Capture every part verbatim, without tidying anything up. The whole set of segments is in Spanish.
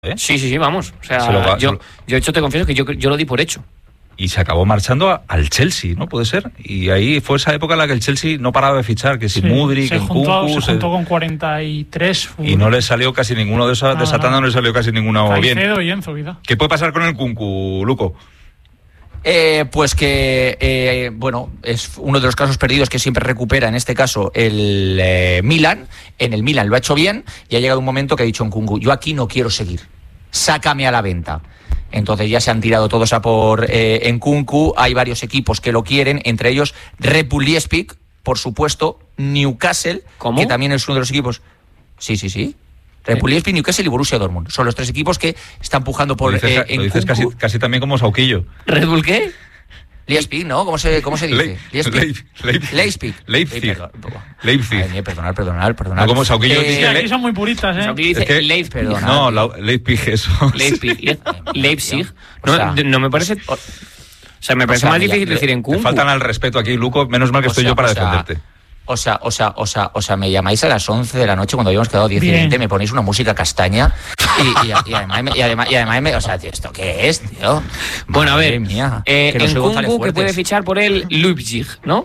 ¿Eh? Sí, sí, sí, vamos. O sea, lo, yo, yo de hecho te confieso que yo, yo lo di por hecho. Y se acabó marchando a, al Chelsea, ¿no? Puede ser. Y ahí fue esa época en la que el Chelsea no paraba de fichar, que si sí, Mudryk, se en juntó, Kunku, se juntó con cuarenta y tres. Y no le salió casi ninguno de esa, de esa tanda, no le salió casi ninguno Caicedo bien. Y Enzo, quizá. ¿Qué puede pasar con el Kunku, Luco? Eh, pues que, eh, bueno, es uno de los casos perdidos que siempre recupera, en este caso, el eh, Milan. En el Milan lo ha hecho bien y ha llegado un momento que ha dicho Nkunku, yo aquí no quiero seguir, sácame a la venta. Entonces ya se han tirado todos a por eh, Nkunku, hay varios equipos que lo quieren, entre ellos Red Bull Leipzig, por supuesto, Newcastle, ¿Cómo? que también es uno de los equipos... Sí, sí, sí. Red Bull Leipzig, Newcastle y Borussia Dortmund. Son los tres equipos que están pujando por lo dices, eh, lo dices casi, casi también como Sauquillo. ¿Red Bull qué? Leipzig, ¿no? ¿Cómo se, cómo se dice? Leipzig. Leipzig. Leipzig. Leipzig. Leipzig. Perdonar, perdonar, perdonar. No, como Sauquillo eh, dice... Aquí son muy puristas, ¿eh? Sauquillo dice es que, Leipzig. Perdona, no, la, Leipzig eso. Leipzig. Leipzig. No, O sea, no me parece... O sea, me parece o sea, más mira, difícil le- decir en Te Kunku. faltan al respeto aquí, Luco. Menos mal que O estoy sea, yo para o sea, defenderte. O sea, o sea, o sea, o sea, me llamáis a las once de la noche cuando habíamos quedado diez y Bien. veinte, me ponéis una música castaña y, y, y además, me- y además, y además me, o sea, tío, ¿esto qué es, tío? Bueno, a Madre ver, mía, eh, que no en soy González Kunku que Fuertes. puede fichar por el Leipzig, ¿no?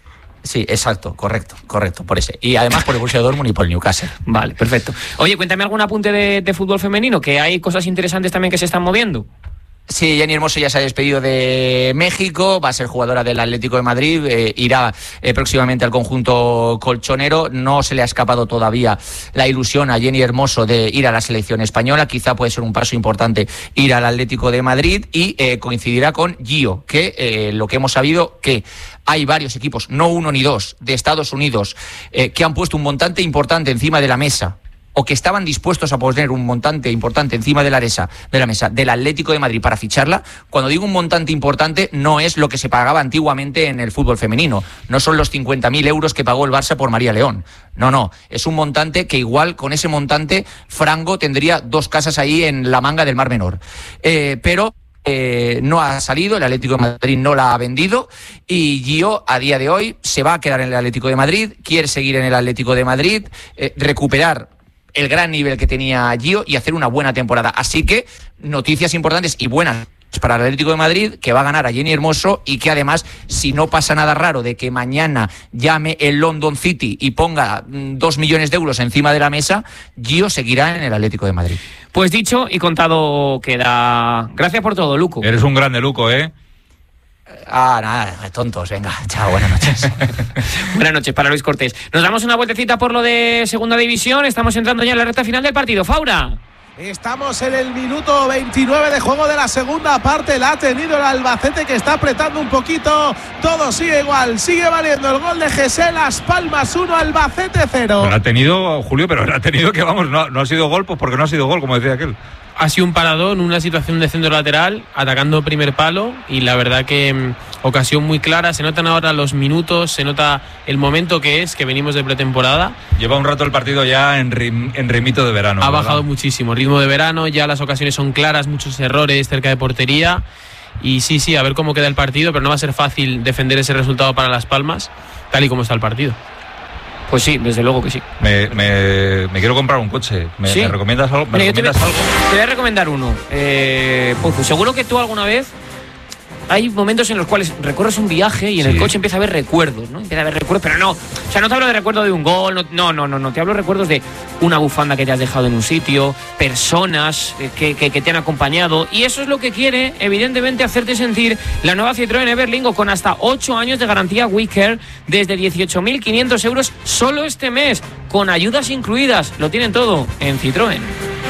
Sí, exacto, correcto, correcto, por ese. Y además por el Borussia Dortmund y por el Newcastle. Vale, perfecto. Oye, cuéntame algún apunte de, de fútbol femenino, que hay cosas interesantes también que se están moviendo. Sí, Jenny Hermoso ya se ha despedido de México, va a ser jugadora del Atlético de Madrid, eh, irá eh, próximamente al conjunto colchonero. No se le ha escapado todavía la ilusión a Jenny Hermoso de ir a la selección española, quizá puede ser un paso importante ir al Atlético de Madrid y eh, coincidirá con Gio, que eh, lo que hemos sabido que hay varios equipos, no uno ni dos, de Estados Unidos, eh, que han puesto un montante importante encima de la mesa, o que estaban dispuestos a poner un montante importante encima de la, mesa, de la mesa del Atlético de Madrid para ficharla. Cuando digo un montante importante, no es lo que se pagaba antiguamente en el fútbol femenino. No son los cincuenta mil euros que pagó el Barça por María León. No, no. Es un montante que igual con ese montante Franco tendría dos casas ahí en la manga del Mar Menor. Eh, pero... Eh, no ha salido, el Atlético de Madrid no la ha vendido y Gio a día de hoy se va a quedar en el Atlético de Madrid, quiere seguir en el Atlético de Madrid, eh, recuperar el gran nivel que tenía Gio y hacer una buena temporada. Así que noticias importantes y buenas para el Atlético de Madrid, que va a ganar a Jenny Hermoso y que además, si no pasa nada raro de que mañana llame el London City y ponga mm, dos millones de euros encima de la mesa, Gio seguirá en el Atlético de Madrid. Pues dicho y contado queda. Gracias por todo, Luco. Eres un grande, Luco, ¿eh? Ah, nada, tontos, venga, chao, buenas noches. Buenas noches para Luis Cortés. Nos damos una vueltecita por lo de Segunda División. Estamos entrando ya en la recta final del partido. Faura. Estamos en el minuto veintinueve de juego de la segunda parte. La ha tenido el Albacete, que está apretando un poquito. Todo sigue igual. Sigue valiendo el gol de Gesé. Las Palmas uno, Albacete cero. Lo ha tenido, Julio, pero lo ha tenido que, vamos, no, no ha sido gol, pues porque no ha sido gol, como decía aquel. Ha sido un paradón, una situación de centro lateral, atacando primer palo, y la verdad que mmm, ocasión muy clara. Se notan ahora los minutos, se nota el momento que es, que venimos de pretemporada. Lleva un rato el partido ya en, rim, en ritmito de verano. Ha ¿verdad? bajado muchísimo, ritmo de verano, ya las ocasiones son claras, muchos errores cerca de portería. Y sí, sí, a ver cómo queda el partido, pero no va a ser fácil defender ese resultado para Las Palmas, tal y como está el partido. Pues sí, desde luego que sí. Me, me, me quiero comprar un coche. ¿Me, ¿Sí? ¿me recomiendas algo? ¿Me Mira, yo te, voy, recomiendas algo? te voy a recomendar uno. Eh, Pozu, seguro que tú alguna vez hay momentos en los cuales recorres un viaje y en Sí. el coche empieza a haber recuerdos, ¿no? Empieza a haber recuerdos, pero no. O sea, no te hablo de recuerdo de un gol, no, no, no, no, no. Te hablo de recuerdos de una bufanda que te has dejado en un sitio, personas que, que, que te han acompañado. Y eso es lo que quiere, evidentemente, hacerte sentir la nueva Citroën Everlingo con hasta ocho años de garantía WeCare desde dieciocho mil quinientos euros solo este mes, con ayudas incluidas. Lo tienen todo en Citroën.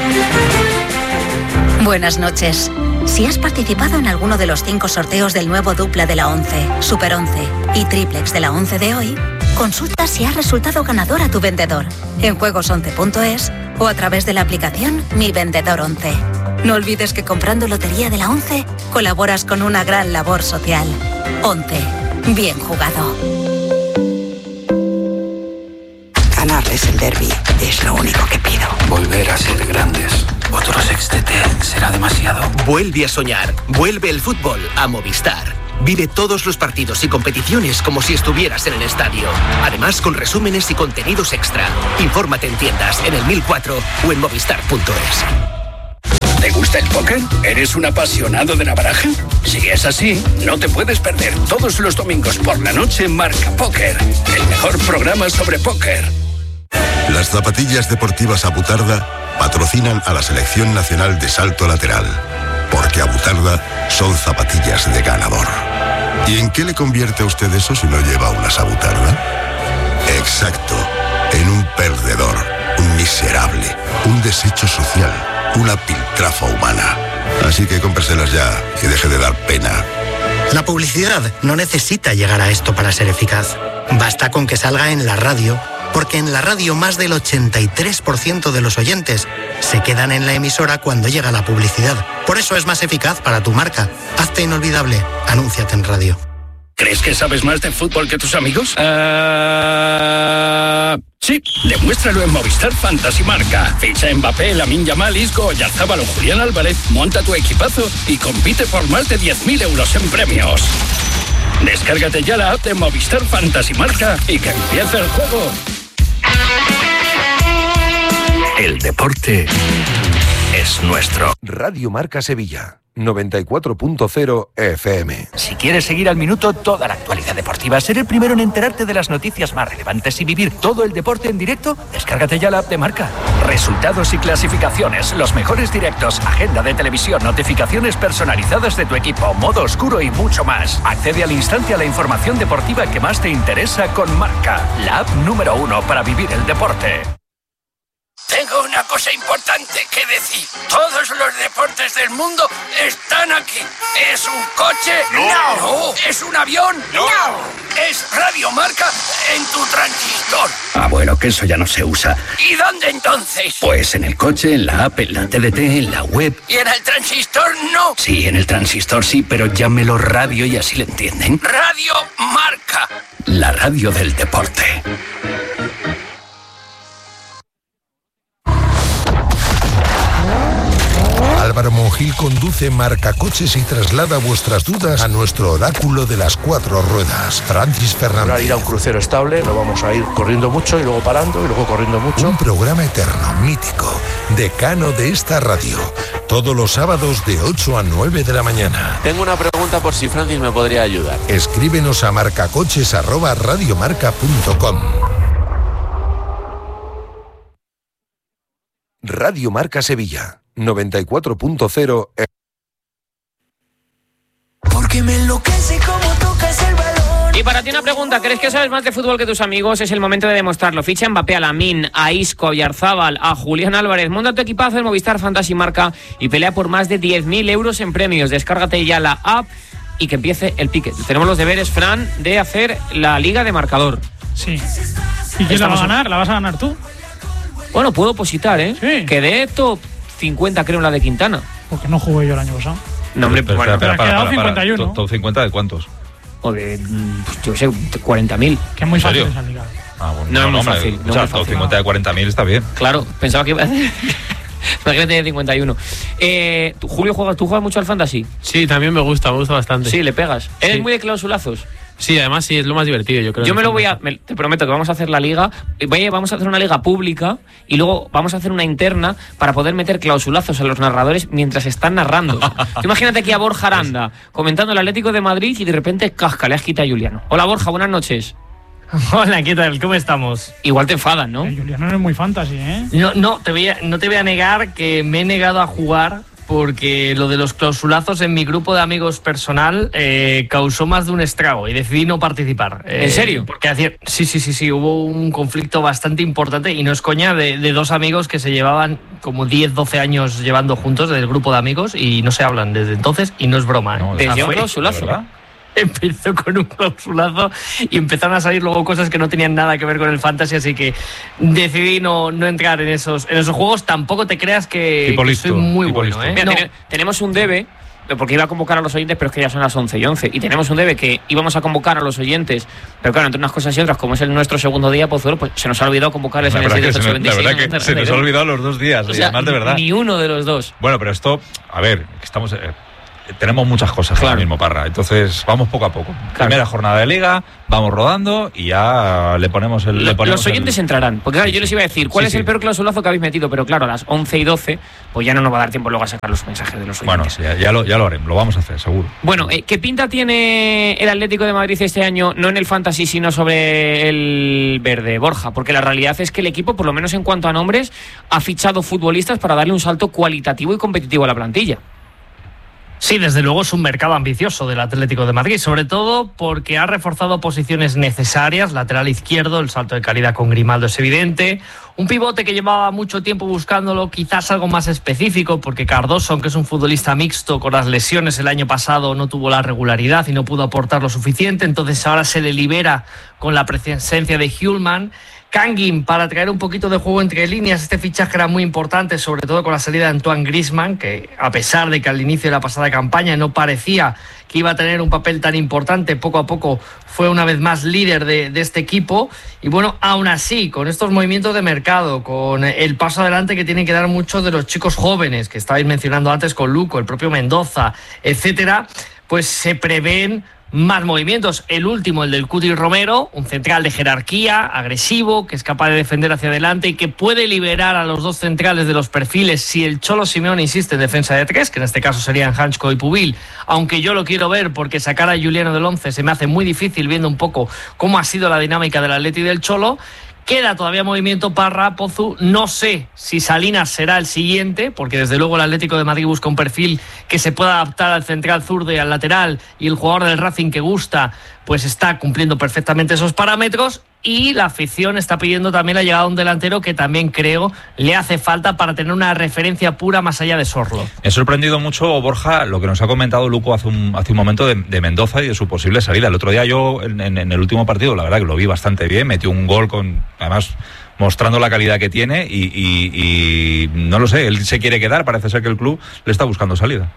Buenas noches. Si has participado en alguno de los cinco sorteos del nuevo dupla de la once, Super once y triplex de la once de hoy, consulta si has resultado ganador a tu vendedor en juegos once punto es o a través de la aplicación Mi Vendedor once. No olvides que comprando Lotería de la once colaboras con una gran labor social. once. Bien jugado. Ganarles el derbi es lo único que pido. Volver a ser grandes. Otro sextete será demasiado. Vuelve a soñar. Vuelve el fútbol a Movistar. Vive todos los partidos y competiciones como si estuvieras en el estadio. Además, con resúmenes y contenidos extra. Infórmate en tiendas, en el mil cuatro o en movistar punto es. ¿Te gusta el póker? ¿Eres un apasionado de la baraja? Si es así, no te puedes perder todos los domingos por la noche Marca Póker, el mejor programa sobre póker. Las zapatillas deportivas Abutarda patrocinan a la Selección Nacional de Salto Lateral, porque Abutarda son zapatillas de ganador. ¿Y en qué le convierte a usted eso si no lleva unas Abutarda? Exacto, en un perdedor, un miserable, un desecho social, una piltrafa humana. Así que cómpreselas ya y deje de dar pena. La publicidad no necesita llegar a esto para ser eficaz. Basta con que salga en la radio, porque en la radio más del ochenta y tres por ciento de los oyentes se quedan en la emisora cuando llega la publicidad. Por eso es más eficaz para tu marca. Hazte inolvidable. Anúnciate en radio. ¿Crees que sabes más de fútbol que tus amigos? Uh... Sí, demuéstralo en Movistar Fantasy Marca. Ficha a Mbappé, Lamine Yamal, Isco, Oyarzabal o Julián Álvarez, monta tu equipazo y compite por más de diez mil euros en premios. Descárgate ya la app de Movistar Fantasy Marca y que empiece el juego. El deporte es nuestro. Radio Marca Sevilla. noventa y cuatro punto cero F M. Si quieres seguir al minuto toda la actualidad deportiva, ser el primero en enterarte de las noticias más relevantes y vivir todo el deporte en directo, descárgate ya la app de Marca. Resultados y clasificaciones, los mejores directos, agenda de televisión, notificaciones personalizadas de tu equipo, modo oscuro y mucho más. Accede al instante a la información deportiva que más te interesa con Marca, la app número uno para vivir el deporte. Tengo una cosa importante que decir. Todos los deportes del mundo están aquí. ¿Es un coche? No. No. ¿Es un avión? No. ¿Es Radio Marca en tu transistor? Ah, bueno, que eso ya no se usa. ¿Y dónde entonces? Pues en el coche, en la app, en la T D T, en la web. ¿Y en el transistor no? Sí, en el transistor sí, pero llámelo radio y así le entienden. Radio Marca, la radio del deporte. Álvaro Monjil conduce Marcacoches y traslada vuestras dudas a nuestro oráculo de las cuatro ruedas, Francis Fernández. Para ir a un crucero estable, no vamos a ir corriendo mucho y luego parando y luego corriendo mucho. Un programa eterno, mítico, decano de esta radio, todos los sábados de ocho a nueve de la mañana. Tengo una pregunta por si Francis me podría ayudar. Escríbenos a marcacoches arroba radiomarca punto com. Radio Marca Sevilla. noventa y cuatro punto cero. Porque me enloquece como tocas el balón. Y para ti una pregunta, ¿crees que sabes más de fútbol que tus amigos? Es el momento de demostrarlo. Ficha a Mbappé, a Lamine, a Isco, a Oyarzabal, a Julián Álvarez. Monta tu equipazo en Movistar Fantasy Marca y pelea por más de diez mil euros en premios. Descárgate ya la app y que empiece el pique. Tenemos los deberes, Fran, de hacer la liga de marcador. Sí. ¿Y quién la va a ganar? ¿La vas a ganar tú? Bueno, puedo positar, ¿eh? Sí. Quedé top cincuenta, creo, en la de Quintana. Porque no jugué yo el año pasado. No, hombre, pues bueno, pero, pero, pero, pero, para, cincuenta y uno. para, ¿Top cincuenta de cuántos? O de, yo sé, cuarenta mil. Que es muy fácil esa liga. Ah, bueno, no, no, no, es muy hombre, fácil. O no sea, muy top fácil. cincuenta de cuarenta mil está bien. Claro, pensaba que iba a hacer... Imagínate de cincuenta y uno. Eh, ¿tú, Julio, juegas, ¿tú juegas mucho al fantasy? Sí, también me gusta, me gusta bastante. Sí, le pegas. ¿Eres Sí. muy de clausulazos? Sí, además sí, es lo más divertido, yo creo. Yo me lo voy a... Me, te prometo que vamos a hacer la liga. Oye, vamos a hacer una liga pública y luego vamos a hacer una interna para poder meter clausulazos a los narradores mientras están narrando. Tú imagínate aquí a Borja Aranda comentando el Atlético de Madrid y de repente casca, le has quitado a Juliano. Hola Borja, buenas noches. Hola, ¿qué tal? ¿Cómo estamos? Igual te enfadan, ¿no? Eh, Juliano no es muy fantasy, ¿eh? No, no, te voy a, no te voy a negar que me he negado a jugar porque lo de los clausulazos en mi grupo de amigos personal eh, causó más de un estrago y decidí no participar. Eh, ¿En serio? Porque hacía, sí, sí, sí, sí, hubo un conflicto bastante importante y no es coña de, de dos amigos que se llevaban como diez, doce años llevando juntos del grupo de amigos y no se hablan desde entonces y no es broma. ¿eh? No, ¿te dio un clausulazo? ¿Verdad? Empezó con un clausulazo y empezaron a salir luego cosas que no tenían nada que ver con el fantasy, así que decidí no, no entrar en esos, en esos juegos. Tampoco te creas que, que soy muy bueno. ¿eh? Mira, no. ten, tenemos un debe, porque iba a convocar a los oyentes, pero es que ya son las once y once. Y tenemos un debe que íbamos a convocar a los oyentes, pero claro, entre unas cosas y otras, como es el nuestro segundo día, Pozuelo, pues se nos ha olvidado convocarles en el seis ocho veintiséis. La verdad que se nos ha olvidado los dos días, o sea, además de verdad. Ni uno de los dos. Bueno, pero esto, a ver, estamos... Eh, tenemos muchas cosas claro. ahora mismo, Parra. Entonces, vamos poco a poco. Claro. Primera jornada de Liga, vamos rodando y ya le ponemos el... Le ponemos Los oyentes el... entrarán. Porque claro, yo les iba a decir, ¿cuál sí, es sí. el peor clausulazo que habéis metido? Pero claro, a las once y doce, pues ya no nos va a dar tiempo luego a sacar los mensajes de los oyentes. Bueno, ya, ya, lo, ya lo haremos, lo vamos a hacer, seguro. Bueno, eh, ¿qué pinta tiene el Atlético de Madrid este año, no en el Fantasy, sino sobre el verde, Borja? Porque la realidad es que el equipo, por lo menos en cuanto a nombres, ha fichado futbolistas para darle un salto cualitativo y competitivo a la plantilla. Sí, desde luego es un mercado ambicioso del Atlético de Madrid, sobre todo porque ha reforzado posiciones necesarias, lateral izquierdo, el salto de calidad con Grimaldo es evidente, un pivote que llevaba mucho tiempo buscándolo, quizás algo más específico, porque Cardoso, aunque es un futbolista mixto, con las lesiones el año pasado no tuvo la regularidad y no pudo aportar lo suficiente, entonces ahora se le libera con la presencia de Hjulman. Kangin para traer un poquito de juego entre líneas, este fichaje era muy importante, sobre todo con la salida de Antoine Griezmann, que a pesar de que al inicio de la pasada campaña no parecía que iba a tener un papel tan importante, poco a poco fue una vez más líder de, de este equipo. Y bueno, aún así, con estos movimientos de mercado, con el paso adelante que tienen que dar muchos de los chicos jóvenes que estabais mencionando antes con Luco, el propio Mendoza, etcétera, pues se prevén más movimientos. El último, el del Cuti Romero, un central de jerarquía, agresivo, que es capaz de defender hacia adelante y que puede liberar a los dos centrales de los perfiles si el Cholo Simeone insiste en defensa de tres, que en este caso serían Hanchko y Pubil, aunque yo lo quiero ver porque sacar a Juliano del once se me hace muy difícil viendo un poco cómo ha sido la dinámica del Atleti y del Cholo. Queda todavía movimiento Parra, Pozu, no sé si Salinas será el siguiente, porque desde luego el Atlético de Madrid busca un perfil que se pueda adaptar al central zurdo y al lateral, y el jugador del Racing que gusta, pues está cumpliendo perfectamente esos parámetros, y la afición está pidiendo también la llegada de un delantero que también creo le hace falta para tener una referencia pura más allá de Sorlo. Me ha sorprendido mucho, Borja, lo que nos ha comentado Luco hace un, hace un momento de, de Mendoza y de su posible salida. El otro día yo, en, en, en el último partido, la verdad que lo vi bastante bien, metió un gol con, además, mostrando la calidad que tiene y, y, y no lo sé, él se quiere quedar, parece ser que el club le está buscando salida.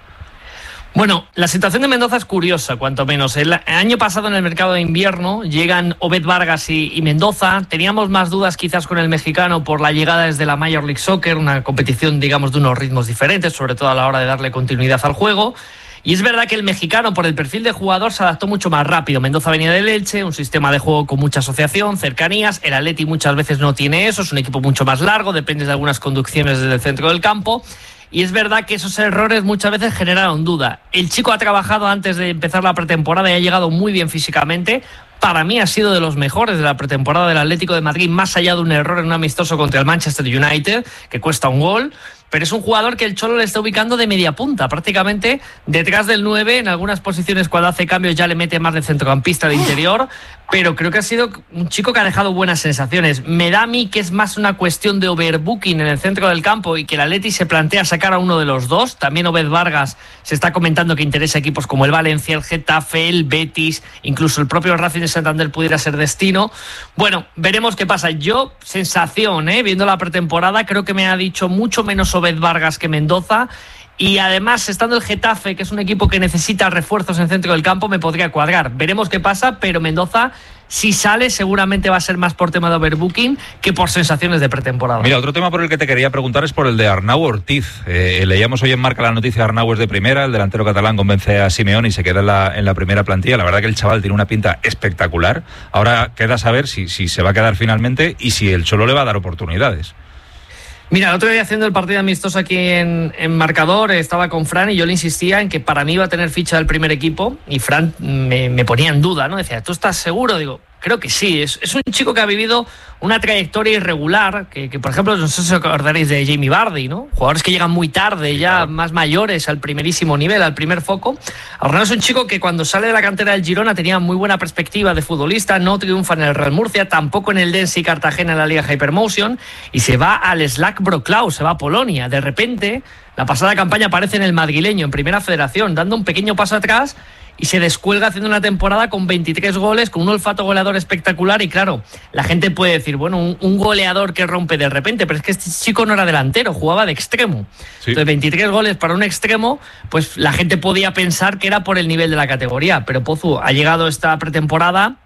Bueno, la situación de Mendoza es curiosa, cuanto menos. El año pasado en el mercado de invierno llegan Obed Vargas y, y Mendoza. Teníamos más dudas quizás con el mexicano por la llegada desde la Major League Soccer, una competición, digamos, de unos ritmos diferentes, sobre todo a la hora de darle continuidad al juego. Y es verdad que el mexicano, por el perfil de jugador, se adaptó mucho más rápido. Mendoza venía del Elche, un sistema de juego con mucha asociación, cercanías. El Atleti muchas veces no tiene eso, es un equipo mucho más largo, depende de algunas conducciones desde el centro del campo. Y es verdad que esos errores muchas veces generaron duda. El chico ha trabajado antes de empezar la pretemporada y ha llegado muy bien físicamente. Para mí ha sido de los mejores de la pretemporada del Atlético de Madrid, más allá de un error en un amistoso contra el Manchester United, que cuesta un gol. Pero es un jugador que el Cholo le está ubicando de media punta, prácticamente detrás del nueve, en algunas posiciones cuando hace cambios ya le mete más de centrocampista de interior, pero creo que ha sido un chico que ha dejado buenas sensaciones. Me da a mí que es más una cuestión de overbooking en el centro del campo y que el Atleti se plantea sacar a uno de los dos. También Obed Vargas se está comentando que interesa equipos como el Valencia, el Getafe, el Betis, incluso el propio Racing de Santander pudiera ser destino. Bueno, veremos qué pasa. Yo, sensación, ¿eh? viendo la pretemporada, creo que me ha dicho mucho menos Obed Vargas que Mendoza, y además estando el Getafe, que es un equipo que necesita refuerzos en el centro del campo, me podría cuadrar. Veremos qué pasa, pero Mendoza, si sale, seguramente va a ser más por tema de overbooking que por sensaciones de pretemporada. Mira, otro tema por el que te quería preguntar es por el de Arnau Ortiz. Eh, leíamos hoy en Marca la noticia de Arnau es de primera, el delantero catalán convence a Simeone y se queda en la, en la primera plantilla. La verdad que el chaval tiene una pinta espectacular. Ahora queda saber si, si se va a quedar finalmente y si el Cholo le va a dar oportunidades. Mira, el otro día haciendo el partido amistoso aquí en, en Marcador, estaba con Fran y yo le insistía en que para mí iba a tener ficha del primer equipo y Fran me, me ponía en duda, ¿no? Decía, ¿tú estás seguro? Digo, creo que sí. Es, es un chico que ha vivido una trayectoria irregular, que, que por ejemplo, no sé si os acordaréis de Jamie Vardy, ¿no? Jugadores que llegan muy tarde, ya más mayores, al primerísimo nivel, al primer foco. Arnau es un chico que cuando sale de la cantera del Girona tenía muy buena perspectiva de futbolista, no triunfa en el Real Murcia, tampoco en el Densi Cartagena en la Liga Hypermotion, y se va al Slack Wrocław, se va a Polonia. De repente, la pasada campaña aparece en el madrileño, en Primera Federación, dando un pequeño paso atrás, y se descuelga haciendo una temporada con veintitrés goles, con un olfato goleador espectacular. Y claro, la gente puede decir, bueno, un, un goleador que rompe de repente, pero es que este chico no era delantero, jugaba de extremo. Sí. Entonces veintitrés goles para un extremo, pues la gente podía pensar que era por el nivel de la categoría, pero Pozu ha llegado esta pretemporada,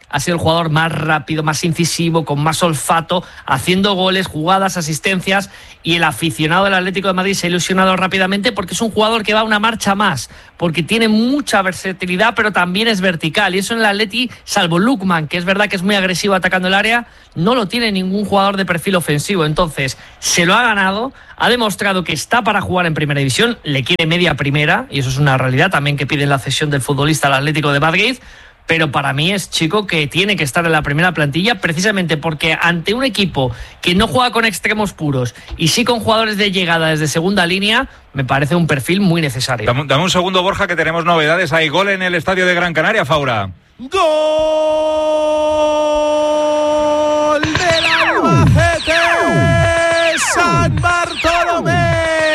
ha sido el jugador más rápido, más incisivo, con más olfato, haciendo goles, jugadas, asistencias, y el aficionado del Atlético de Madrid se ha ilusionado rápidamente porque es un jugador que va una marcha más, porque tiene mucha versatilidad, pero también es vertical, y eso en el Atleti, salvo Lookman, que es verdad que es muy agresivo atacando el área, no lo tiene ningún jugador de perfil ofensivo. Entonces, se lo ha ganado, ha demostrado que está para jugar en primera división, le quiere media primera, y eso es una realidad también que piden la cesión del futbolista al Atlético de Madrid. Pero para mí es chico que tiene que estar en la primera plantilla, precisamente porque ante un equipo que no juega con extremos puros y sí con jugadores de llegada desde segunda línea, me parece un perfil muy necesario. Dame, dame un segundo, Borja, que tenemos novedades. Hay gol en el estadio de Gran Canaria, Faura. ¡Gol del Albacete! ¡San Bartolomé!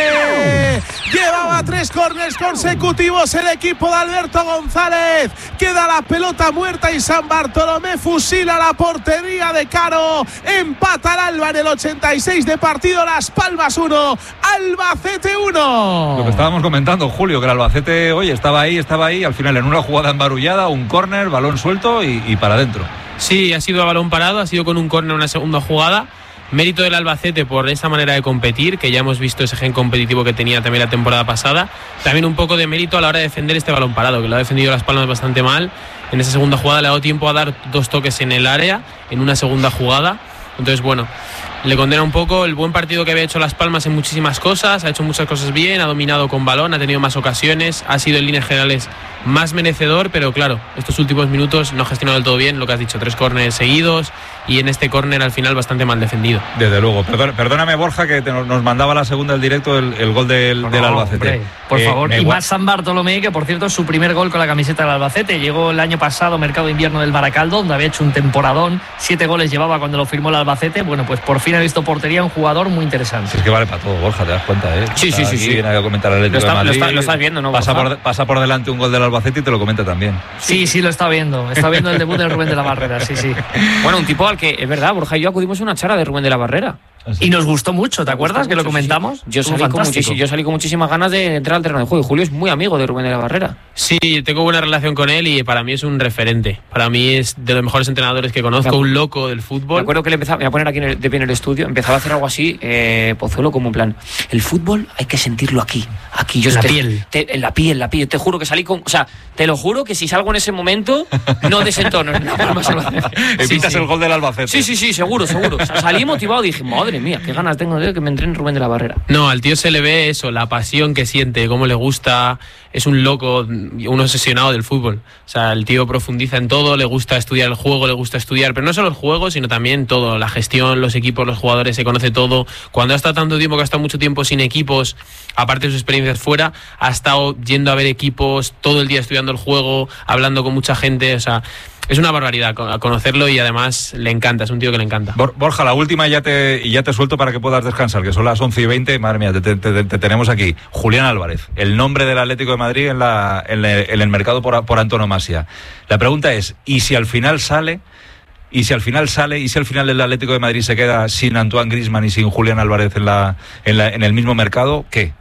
Llevaba tres córners consecutivos el equipo de Alberto González. Queda la pelota muerta y San Bartolomé fusila la portería de Caro. Empata el Alba en el ochenta y seis de partido. Las Palmas uno, Albacete uno. Lo que estábamos comentando, Julio, que el Albacete, oye, estaba ahí, estaba ahí. Al final en una jugada embarullada, un córner, balón suelto y, y para adentro. Sí, ha sido a balón parado, ha sido con un córner una segunda jugada. Mérito del Albacete por esa manera de competir, que ya hemos visto ese gen competitivo que tenía también la temporada pasada. También un poco de mérito a la hora de defender este balón parado, que lo ha defendido Las Palmas bastante mal. En esa segunda jugada le ha dado tiempo a dar dos toques en el área, en una segunda jugada. Entonces, bueno, le condena un poco el buen partido que había hecho Las Palmas en muchísimas cosas. Ha hecho muchas cosas bien, ha dominado con balón, ha tenido más ocasiones, ha sido en líneas generales más merecedor, pero claro, estos últimos minutos no ha gestionado del todo bien, lo que has dicho, tres córneres seguidos y en este córner al final bastante mal defendido. Desde luego. Perdón, perdóname, Borja, que te, nos mandaba la segunda del directo el, el gol del, no, del Albacete. Hombre, por eh, favor, y más San Bartolomé, que por cierto es su primer gol con la camiseta del Albacete. Llegó el año pasado, mercado de invierno del Baracaldo, donde había hecho un temporadón, siete goles llevaba cuando lo firmó el Albacete. Bueno, pues por fin ha visto portería, un jugador muy interesante. Sí, es que vale para todo, Borja, te das cuenta, ¿eh? Sí, sí, sí, sí. Viene a comentar el Atlético de Madrid. Lo, está, lo estás viendo, ¿no? Pasa por, pasa por delante un gol del Albacete y te lo comenta también. Sí, sí, lo está viendo. Está viendo el debut de Rubén de la Barrera, sí, sí. Bueno, un tipo al que, es verdad, Borja y yo acudimos a una charla de Rubén de la Barrera. Y nos gustó mucho, ¿te acuerdas que lo comentamos? Sí, sí. Yo, salí con yo salí con muchísimas ganas de entrar al terreno de juego. Y Julio es muy amigo de Rubén de la Barrera. Sí, tengo buena relación con él y para mí es un referente. Para mí es de los mejores entrenadores que conozco, un loco del fútbol. Me acuerdo que le empezaba, me voy a poner aquí en el, de pie en el estudio, empezaba a hacer algo así, eh, Pozuelo, como en plan, el fútbol hay que sentirlo aquí, aquí. Yo en la te, piel. Te, en la piel, en la piel. Te juro que salí con, o sea, te lo juro que si salgo en ese momento, no desentono. Evitas el gol del Albacete. Sí, sí, sí, seguro, seguro. O sea, salí motivado y dije, madre mía, qué ganas tengo de que me entrene Rubén de la Barrera. No, al tío se le ve eso, la pasión que siente, cómo le gusta, es un loco, un obsesionado del fútbol. O sea, el tío profundiza en todo, le gusta estudiar el juego, le gusta estudiar, pero no solo el juego, sino también todo, la gestión, los equipos, los jugadores, se conoce todo. Cuando ha estado tanto tiempo, que ha estado mucho tiempo sin equipos, aparte de sus experiencias fuera, ha estado yendo a ver equipos, todo el día estudiando el juego, hablando con mucha gente, o sea, es una barbaridad conocerlo y además le encanta, es un tío que le encanta. Borja, la última ya te, y ya te suelto para que puedas descansar, que son las once y veinte, madre mía, te, te, te, te tenemos aquí. Julián Álvarez, el nombre del Atlético de Madrid en, la, en, el, en el mercado por, por antonomasia. La pregunta es, ¿y si al final sale? Y si al final sale, y si al final el Atlético de Madrid se queda sin Antoine Griezmann y sin Julián Álvarez en, la, en, la, en el mismo mercado, ¿qué?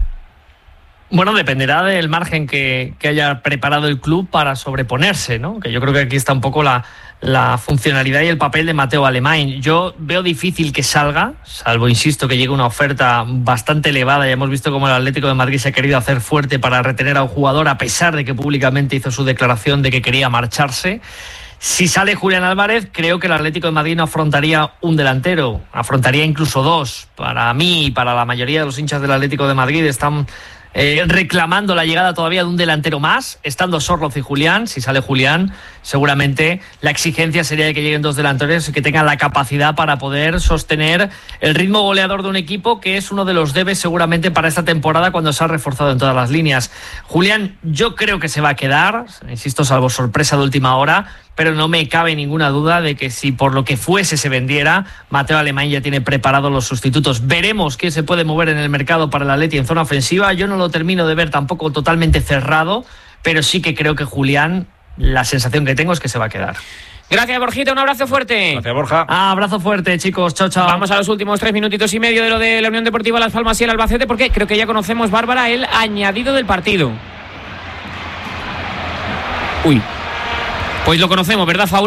Bueno, dependerá del margen que, que haya preparado el club para sobreponerse, ¿no? Que yo creo que aquí está un poco la, la funcionalidad y el papel de Mateo Alemán. Yo veo difícil que salga, salvo, insisto, que llegue una oferta bastante elevada. Ya hemos visto cómo el Atlético de Madrid se ha querido hacer fuerte para retener a un jugador, a pesar de que públicamente hizo su declaración de que quería marcharse. Si sale Julián Álvarez, creo que el Atlético de Madrid no afrontaría un delantero, afrontaría incluso dos. Para mí y para la mayoría de los hinchas del Atlético de Madrid están Eh, reclamando la llegada todavía de un delantero más, estando Sorloz y Julián. Si sale Julián, seguramente la exigencia sería de que lleguen dos delanteros y que tengan la capacidad para poder sostener el ritmo goleador de un equipo, que es uno de los debes seguramente para esta temporada, cuando se ha reforzado en todas las líneas. Julián, yo creo que se va a quedar, insisto, salvo sorpresa de última hora, pero no me cabe ninguna duda de que si por lo que fuese se vendiera, Mateo Alemán ya tiene preparados los sustitutos. Veremos qué se puede mover en el mercado para el Atleti en zona ofensiva. Yo no lo termino de ver tampoco totalmente cerrado, pero sí que creo que Julián, la sensación que tengo es que se va a quedar. Gracias, Borjita, un abrazo fuerte. Gracias, Borja. Ah, abrazo fuerte, chicos, chao, chao. Vamos a los últimos tres minutitos y medio de lo de la Unión Deportiva Las Palmas y el Albacete, porque creo que ya conocemos, Bárbara, el añadido del partido. Uy. Pues lo conocemos, ¿verdad, Faura?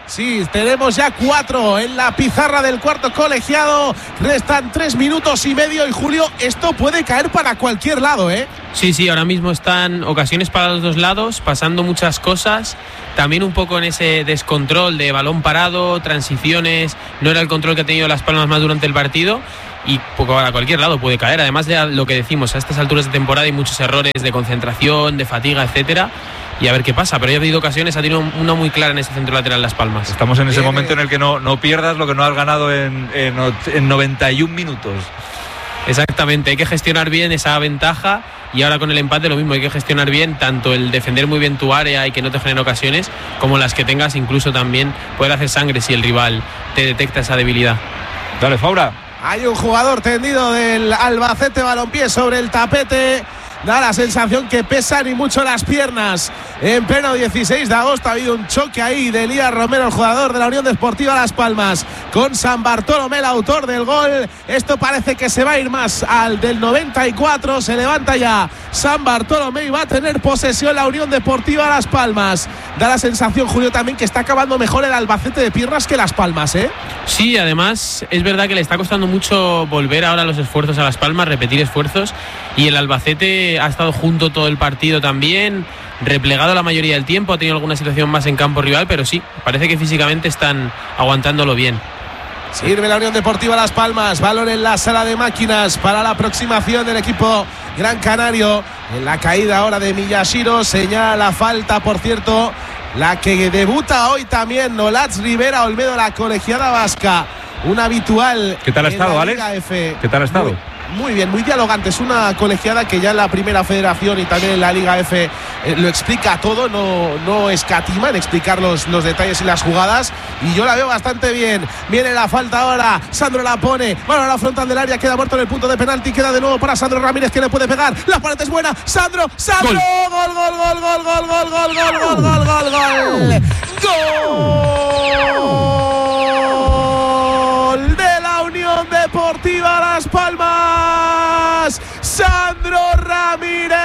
Sí, tenemos ya cuatro en la pizarra del cuarto colegiado. Restan tres minutos y medio y Julio, esto puede caer para cualquier lado, ¿eh? Sí, sí, ahora mismo están ocasiones para los dos lados, pasando muchas cosas. También un poco en ese descontrol de balón parado, transiciones. No era el control que ha tenido Las Palmas más durante el partido. Y a cualquier lado puede caer. Además de lo que decimos, a estas alturas de temporada hay muchos errores de concentración, de fatiga, etcétera. Y a ver qué pasa, pero ya ha habido ocasiones, ha tenido una muy clara en ese centro lateral Las Palmas. Estamos en ese Bien, momento en el que no, no pierdas lo que no has ganado en, en, en noventa y un minutos. Exactamente, hay que gestionar bien esa ventaja y ahora con el empate lo mismo, hay que gestionar bien tanto el defender muy bien tu área y que no te generen ocasiones, como las que tengas, incluso también poder hacer sangre si el rival te detecta esa debilidad. Dale, Faura. Hay un jugador tendido del Albacete Balompié sobre el tapete. Da la sensación que pesan y mucho las piernas. En pleno dieciséis de agosto ha habido un choque ahí de Elías Romero, el jugador de la Unión Deportiva Las Palmas, con San Bartolomé, el autor del gol. Esto parece que se va a ir más al del noventa y cuatro. Se levanta ya San Bartolomé y va a tener posesión la Unión Deportiva Las Palmas. Da la sensación, Julio, también que está acabando mejor el Albacete de piernas que Las Palmas, ¿eh? Sí, además es verdad que le está costando mucho volver ahora los esfuerzos a Las Palmas, repetir esfuerzos, y el Albacete ha estado junto todo el partido también, replegado la mayoría del tiempo, ha tenido alguna situación más en campo rival, pero sí, parece que físicamente están aguantándolo bien. Sirve la Unión Deportiva Las Palmas, balón en la sala de máquinas para la aproximación del equipo Gran Canario. En la caída ahora de Miyashiro, señala la falta, por cierto, la que debuta hoy también Nolatz Rivera Olmedo, la colegiada vasca, un habitual. ¿Qué tal ha estado, Alex? ¿Qué tal ha estado? Muy, muy bien, muy dialogante. Es una colegiada que ya en la primera federación y también en la Liga F eh, lo explica todo, no, no escatima en explicar los, los detalles y las jugadas, y yo la veo bastante bien. Viene la falta ahora, Sandro la pone, bueno, a la frontal del área, queda muerto en el punto de penalti, queda de nuevo para Sandro Ramírez, que le puede pegar, la pared es buena, Sandro, Sandro, gol, gol, gol, gol, gol, gol, gol, gol, gol, gol, gol, gol, gol de la Unión Deportiva Las Palmas. Sandro Ramírez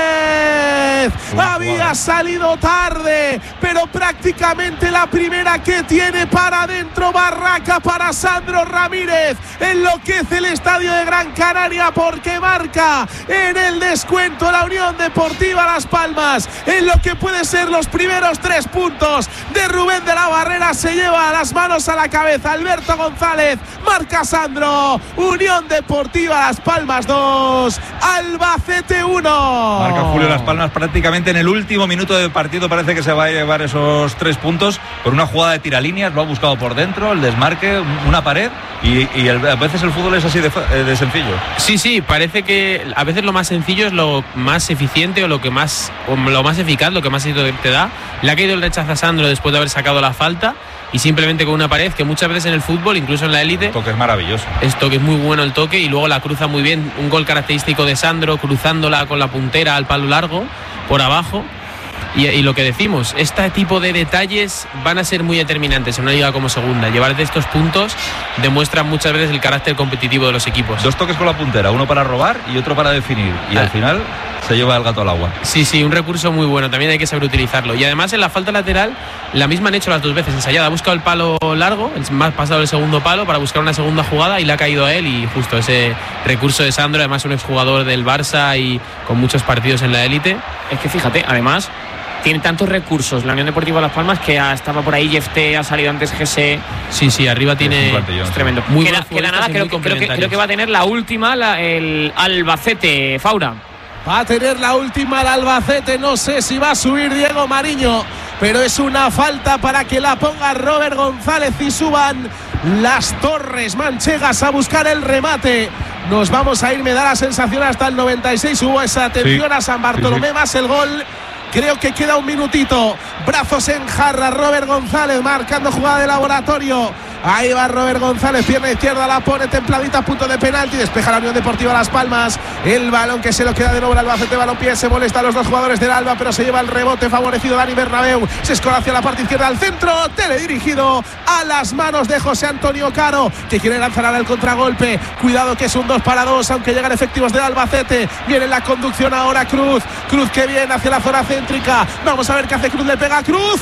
había salido tarde, pero prácticamente la primera que tiene para adentro. Barraca para Sandro Ramírez. Enloquece el estadio de Gran Canaria porque marca en el descuento la Unión Deportiva Las Palmas. En lo que puede ser los primeros tres puntos de Rubén de la Barrera, se lleva las manos a la cabeza Alberto González. Marca Sandro. Unión Deportiva Las Palmas dos, Albacete uno. Marca Julio Las Palmas prácticamente en el último minuto del partido. Parece que se va a llevar esos tres puntos por una jugada de tiralíneas. Lo ha buscado por dentro, el desmarque, una pared, y, y el, a veces el fútbol es así de, de sencillo. Sí, sí, parece que a veces lo más sencillo es lo más eficiente o lo que más o lo más eficaz, lo que más éxito te da. Le ha caído el rechazo a Sandro después de haber sacado la falta, y simplemente con una pared, que muchas veces en el fútbol, incluso en la élite, el toque es maravilloso. Esto que es muy bueno el toque, y luego la cruza muy bien. Un gol característico de Sandro, cruzándola con la puntera al palo largo, por abajo. Y, y lo que decimos, este tipo de detalles van a ser muy determinantes en una liga como segunda. Llevarte estos puntos demuestran muchas veces el carácter competitivo de los equipos. Dos toques con la puntera, uno para robar y otro para definir. Y ah. al final se lleva el gato al agua. Sí, sí, un recurso muy bueno, también hay que saber utilizarlo. Y además en la falta lateral, la misma han hecho las dos veces ensayada. Ha buscado el palo largo, ha pasado el segundo palo para buscar una segunda jugada y le ha caído a él, y justo ese recurso de Sandro, además un exjugador del Barça y con muchos partidos en la élite. Es que fíjate, además tiene tantos recursos la Unión Deportiva Las Palmas que estaba por ahí Jefté, ha salido antes G S. Sí, sí, arriba tiene. Es tremendo. Muy queda, queda nada, creo, creo, que, creo que va a tener la última la, el Albacete, Faura. Va a tener la última el Albacete, no sé si va a subir Diego Mariño, pero es una falta para que la ponga Robert González y suban las Torres Manchegas a buscar el remate. Nos vamos a ir, me da la sensación, hasta el noventa y seis. Hubo esa atención sí, a San Bartolomé, sí, sí. más el gol. Creo que queda un minutito. Brazos en jarra, Robert González marcando jugada de laboratorio Ahí va Robert González, pierna izquierda, la pone templadita a punto de penalti. Despeja la Unión Deportiva Las Palmas. El balón que se lo queda de nuevo al Albacete Balompié. Se molesta a los dos jugadores del Alba, pero se lleva el rebote favorecido Dani Bernabéu. Se escola hacia la parte izquierda al centro. Teledirigido a las manos de José Antonio Caro, que quiere lanzar ahora el contragolpe. Cuidado que es un dos para dos, aunque llegan efectivos del Albacete. Viene la conducción ahora Cruz. Cruz que viene hacia la zona céntrica. Vamos a ver qué hace Cruz. Le pega a Cruz.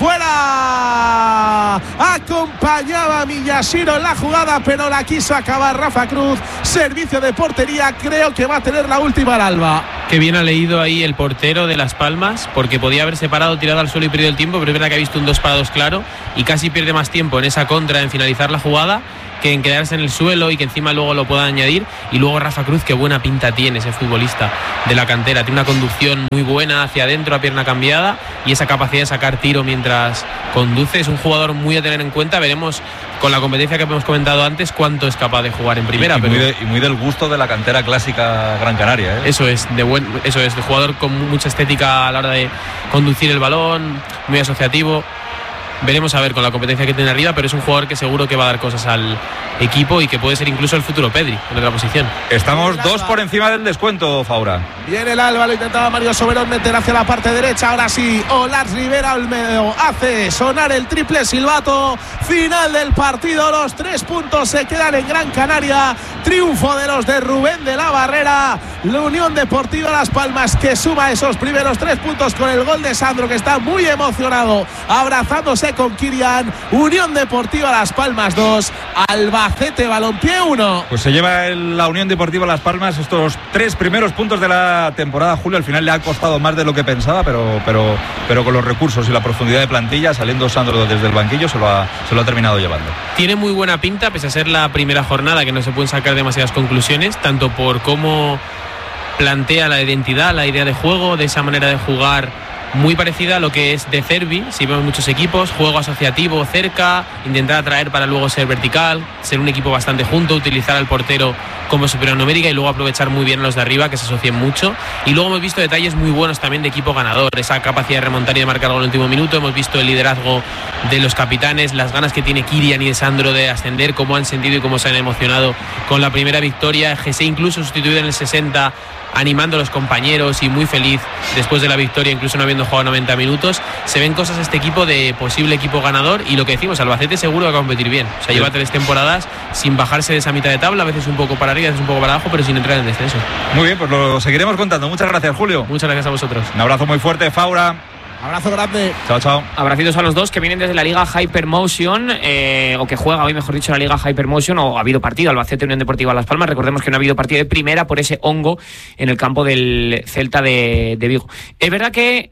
¡Fuera! Acompañaba a Miyashiro en la jugada, pero la quiso acabar Rafa Cruz. Servicio de portería. Creo que va a tener la última al Alba. Qué bien ha leído ahí el portero de Las Palmas, porque podía haberse parado, tirado al suelo y perdido el tiempo, pero es verdad que ha visto un dos para dos claro y casi pierde más tiempo en esa contra, en finalizar la jugada, que en quedarse en el suelo y que encima luego lo pueda añadir. Y luego Rafa Cruz, qué buena pinta tiene ese futbolista de la cantera, tiene una conducción muy buena hacia adentro a pierna cambiada y esa capacidad de sacar tiro mientras conduce. Es un jugador muy a tener en cuenta. Veremos con la competencia que hemos comentado antes cuánto es capaz de jugar en primera. Y, y, pero... muy, de, y muy del gusto de la cantera clásica Gran Canaria, ¿eh? Eso es, de buen, eso es, de jugador con mucha estética a la hora de conducir el balón, muy asociativo. Veremos a ver con la competencia que tiene arriba, pero es un jugador que seguro que va a dar cosas al equipo y que puede ser incluso el futuro Pedri en otra posición. Estamos dos por encima del descuento, Faura. Viene el Alba, lo intentaba Mario Soberón meter hacia la parte derecha. Ahora sí, Olaz Rivera Olmedo hace sonar el triple silbato. Final del partido, los tres puntos se quedan en Gran Canaria. Triunfo de los de Rubén de la Barrera. La Unión Deportiva Las Palmas, que suma esos primeros tres puntos con el gol de Sandro, que está muy emocionado, abrazándose con Kirian. Unión Deportiva Las Palmas dos, Albacete Balompié uno. Pues se lleva el, la Unión Deportiva Las Palmas estos tres primeros puntos de la temporada. Julio, al final le ha costado más de lo que pensaba, pero, pero, pero con los recursos y la profundidad de plantilla, saliendo Sandro desde el banquillo, se lo ha, se lo ha terminado llevando. Tiene muy buena pinta, pese a ser la primera jornada, que no se pueden sacar demasiadas conclusiones, tanto por cómo plantea la identidad, la idea de juego, de esa manera de jugar muy parecida a lo que es de Cervi. Si vemos muchos equipos, juego asociativo cerca, intentar atraer para luego ser vertical, ser un equipo bastante junto, utilizar al portero como superior numérica y luego aprovechar muy bien a los de arriba, que se asocien mucho. Y luego hemos visto detalles muy buenos también de equipo ganador, esa capacidad de remontar y de marcar gol en el último minuto. Hemos visto el liderazgo de los capitanes, las ganas que tiene Kirian y de Sandro de ascender, cómo han sentido y cómo se han emocionado con la primera victoria. José incluso sustituido en el sesenta, animando a los compañeros y muy feliz después de la victoria, incluso no habiendo jugado noventa minutos. Se ven cosas este equipo de posible equipo ganador y lo que decimos, Albacete seguro que va a competir bien. O sea, lleva tres temporadas sin bajarse de esa mitad de tabla, a veces un poco para arriba, a veces un poco para abajo, pero sin entrar en descenso. Muy bien, pues lo seguiremos contando. Muchas gracias, Julio. Muchas gracias a vosotros. Un abrazo muy fuerte, Faura. Abrazo grande. Chao, chao. Abracitos a los dos que vienen desde la Liga Hypermotion, eh, o que juega hoy, mejor dicho, la Liga Hypermotion, o ha habido partido, Albacete Unión Deportiva Las Palmas. Recordemos que no ha habido partido de primera por ese hongo en el campo del Celta de, de Vigo. Es verdad que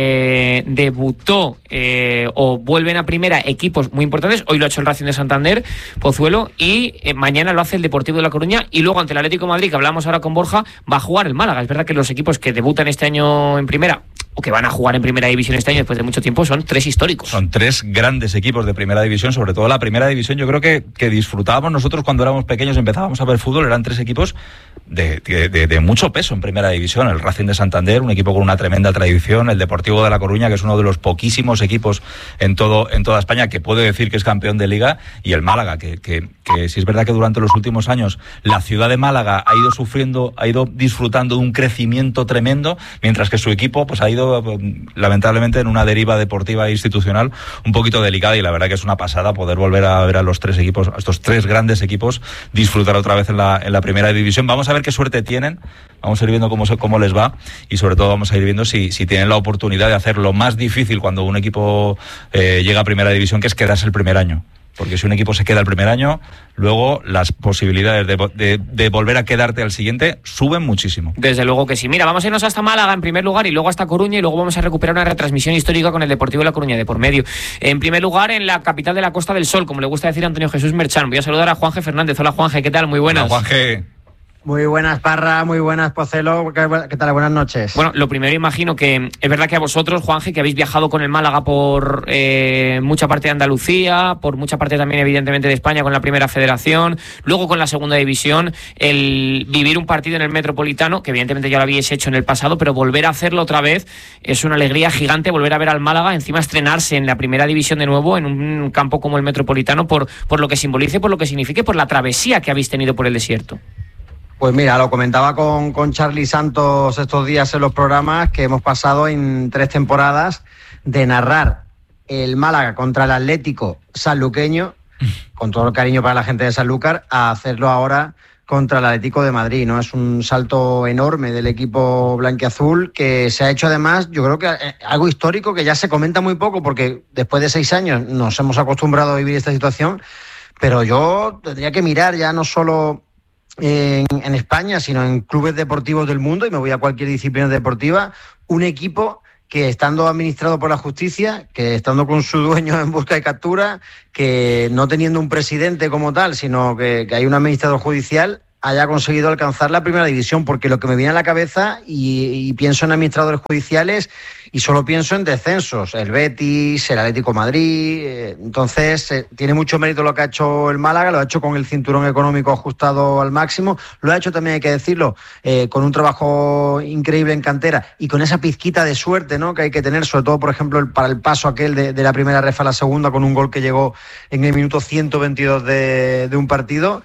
eh, debutó eh, o vuelven a primera equipos muy importantes. Hoy lo ha hecho el Racing de Santander, Pozuelo, y eh, mañana lo hace el Deportivo de La Coruña, y luego ante el Atlético de Madrid, que hablamos ahora con Borja, va a jugar el Málaga. Es verdad que los equipos que debutan este año en primera, o que van a jugar en primera división este año después de mucho tiempo, son tres históricos. Son tres grandes equipos de primera división, sobre todo la primera división. Yo creo que, que disfrutábamos nosotros cuando éramos pequeños, empezábamos a ver fútbol, eran tres equipos de, de, de, de mucho peso en primera división. El Racing de Santander, un equipo con una tremenda tradición, el Deportivo de La Coruña, que es uno de los poquísimos equipos en todo en toda España que puede decir que es campeón de Liga, y el Málaga, que, que, que sí es verdad que durante los últimos años la ciudad de Málaga ha ido sufriendo, ha ido disfrutando de un crecimiento tremendo, mientras que su equipo pues ha ido lamentablemente en una deriva deportiva e institucional un poquito delicada, y la verdad que es una pasada poder volver a ver a los tres equipos, a estos tres grandes equipos, disfrutar otra vez en la, en la primera división. Vamos a ver qué suerte tienen, vamos a ir viendo cómo, cómo les va, y sobre todo vamos a ir viendo si, si tienen la oportunidad de hacer lo más difícil cuando un equipo eh, llega a primera división, que es quedarse el primer año. Porque si un equipo se queda el primer año, luego las posibilidades de, de, de volver a quedarte al siguiente suben muchísimo. Desde luego que sí. Mira, vamos a irnos hasta Málaga en primer lugar y luego hasta Coruña, y luego vamos a recuperar una retransmisión histórica con el Deportivo de La Coruña de por medio. En primer lugar, en la capital de la Costa del Sol, como le gusta decir a Antonio Jesús Merchán. Voy a saludar a Juanje Fernández. Hola, Juanje, ¿qué tal? Muy buenas. Hola, Juanje. Muy buenas, Parra, muy buenas, Pozuelo. ¿Qué tal? Buenas noches. Bueno, lo primero imagino que es verdad que a vosotros, Juanje, que habéis viajado con el Málaga por eh, mucha parte de Andalucía, por mucha parte también evidentemente de España con la Primera Federación, luego con la Segunda División, el vivir un partido en el Metropolitano, que evidentemente ya lo habíais hecho en el pasado, pero volver a hacerlo otra vez es una alegría gigante, volver a ver al Málaga, encima estrenarse en la Primera División de nuevo, en un campo como el Metropolitano, por, por lo que simbolice, por lo que signifique, por la travesía que habéis tenido por el desierto. Pues mira, lo comentaba con, con Charlie Santos estos días en los programas, que hemos pasado en tres temporadas de narrar el Málaga contra el Atlético sanluqueño, con todo el cariño para la gente de Sanlúcar, a hacerlo ahora contra el Atlético de Madrid, ¿no? Es un salto enorme del equipo blanquiazul, que se ha hecho además, yo creo que algo histórico que ya se comenta muy poco, porque después de seis años nos hemos acostumbrado a vivir esta situación, pero yo tendría que mirar ya no solo En, en España, sino en clubes deportivos del mundo, y me voy a cualquier disciplina deportiva, un equipo que estando administrado por la justicia, que estando con su dueño en busca y captura, que no teniendo un presidente como tal, sino que, que hay un administrador judicial, haya conseguido alcanzar la Primera División, porque lo que me viene a la cabeza, y, y pienso en administradores judiciales, y solo pienso en descensos, el Betis, el Atlético de Madrid, eh, entonces eh, tiene mucho mérito lo que ha hecho el Málaga, lo ha hecho con el cinturón económico ajustado al máximo, lo ha hecho también, hay que decirlo, eh, con un trabajo increíble en cantera, y con esa pizquita de suerte, ¿no?, que hay que tener, sobre todo, por ejemplo, el, para el paso aquel de, de la primera ref a la segunda, con un gol que llegó en el minuto ciento veintidós de, de un partido.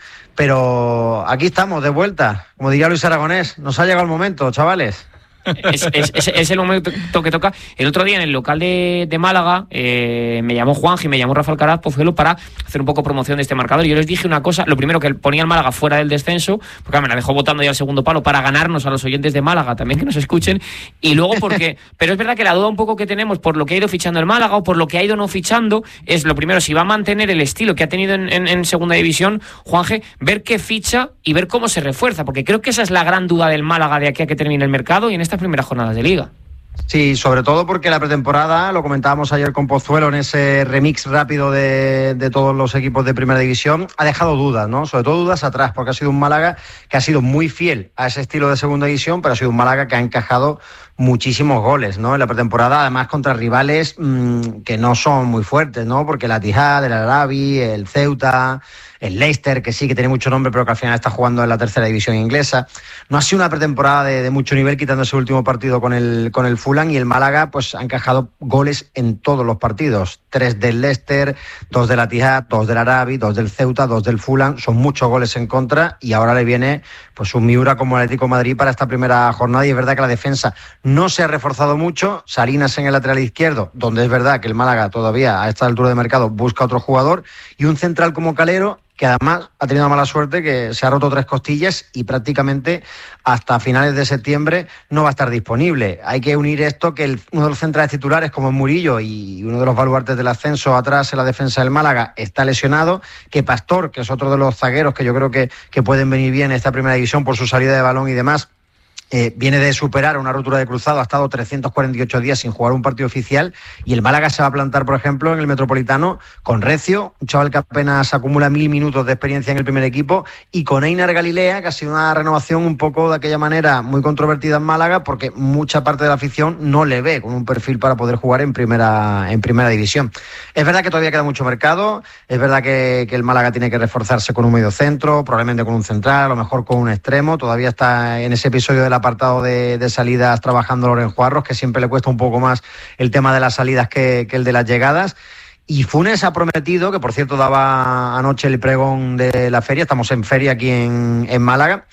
Pero aquí estamos, de vuelta. Como diría Luis Aragonés, nos ha llegado el momento, chavales. Es, es, es, es el momento que toca. El otro día en el local de, de Málaga eh, me llamó Juanji, me llamó Rafa Alcaraz Pozuelo para hacer un poco promoción de este marcador. Yo les dije una cosa, lo primero, que ponía al Málaga fuera del descenso, porque me la dejó votando ya al segundo palo, para ganarnos a los oyentes de Málaga también, que nos escuchen, y luego porque, pero es verdad que la duda un poco que tenemos por lo que ha ido fichando el Málaga o por lo que ha ido no fichando, es lo primero, si va a mantener el estilo que ha tenido en, en, en segunda división, Juanje, ver qué ficha y ver cómo se refuerza, porque creo que esa es la gran duda del Málaga de aquí a que termine el mercado y en esta primeras jornadas de Liga. Sí, sobre todo porque la pretemporada, lo comentábamos ayer con Pozuelo en ese remix rápido de, de todos los equipos de Primera División, ha dejado dudas, ¿no? Sobre todo dudas atrás, porque ha sido un Málaga que ha sido muy fiel a ese estilo de Segunda División, pero ha sido un Málaga que ha encajado muchísimos goles, ¿no?, en la pretemporada, además contra rivales mmm, que no son muy fuertes, ¿no?, porque la Tijad, el Arabi, el Ceuta, el Leicester, que sí que tiene mucho nombre, pero que al final está jugando en la tercera división inglesa. No ha sido una pretemporada de, de mucho nivel, quitando ese último partido con el, con el Fulham, y el Málaga pues ha encajado goles en todos los partidos. Tres del Leicester, dos de la Tijad, dos del Arabi, dos del Ceuta, dos del Fulham. Son muchos goles en contra, y ahora le viene pues un Miura como el Atlético de Madrid para esta primera jornada, y es verdad que la defensa no se ha reforzado mucho. Salinas en el lateral izquierdo, donde es verdad que el Málaga todavía a esta altura de mercado busca otro jugador, y un central como Calero, que además ha tenido mala suerte, que se ha roto tres costillas y prácticamente hasta finales de septiembre no va a estar disponible. Hay que unir esto, que el, uno de los centrales titulares, como es Murillo, y uno de los baluartes del ascenso atrás en la defensa del Málaga, está lesionado, que Pastor, que es otro de los zagueros que yo creo que, que pueden venir bien en esta primera división por su salida de balón y demás, Eh, viene de superar una rotura de cruzado, ha estado trescientos cuarenta y ocho días sin jugar un partido oficial, y el Málaga se va a plantar, por ejemplo, en el Metropolitano con Recio, un chaval que apenas acumula mil minutos de experiencia en el primer equipo, y con Einar Galilea, que ha sido una renovación un poco de aquella manera muy controvertida en Málaga, porque mucha parte de la afición no le ve con un perfil para poder jugar en primera, en primera división. Es verdad que todavía queda mucho mercado, es verdad que, que el Málaga tiene que reforzarse con un medio centro, probablemente con un central, a lo mejor con un extremo. Todavía está en ese episodio de la apartado de, de salidas trabajando Loren Juarros, que siempre le cuesta un poco más el tema de las salidas que, que el de las llegadas. Y Funes ha prometido, que por cierto daba anoche el pregón de la feria, estamos en feria aquí en, en Málaga,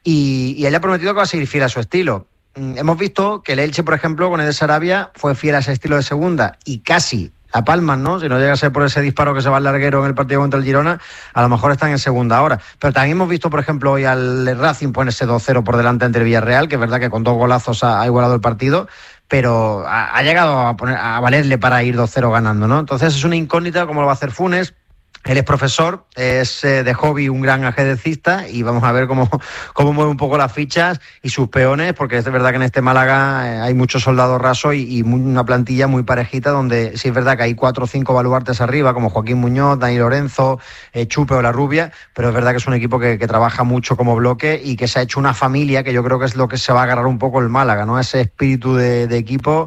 y, y él ha prometido que va a seguir fiel a su estilo. Hemos visto que el Elche, por ejemplo, con el Sarabia, fue fiel a ese estilo de segunda, y casi a palmas, ¿no? Si no llega a ser por ese disparo que se va al larguero en el partido contra el Girona, a lo mejor están en segunda hora. Pero también hemos visto, por ejemplo, hoy al Racing ponerse dos cero por delante ante el Villarreal, que es verdad que con dos golazos ha, ha igualado el partido, pero ha, ha llegado a, poner, a valerle para ir dos cero ganando, ¿no? Entonces es una incógnita cómo lo va a hacer Funes. Él es profesor, es eh, de hobby un gran ajedrecista y vamos a ver cómo, cómo mueve un poco las fichas y sus peones, porque es verdad que en este Málaga eh, hay muchos soldados rasos y, y muy, una plantilla muy parejita donde sí es verdad que hay cuatro o cinco baluartes arriba, como Joaquín Muñoz, Dani Lorenzo, eh, Chupe o La Rubia, pero es verdad que es un equipo que, que trabaja mucho como bloque y que se ha hecho una familia, que yo creo que es lo que se va a agarrar un poco el Málaga, ¿no? Ese espíritu de, de equipo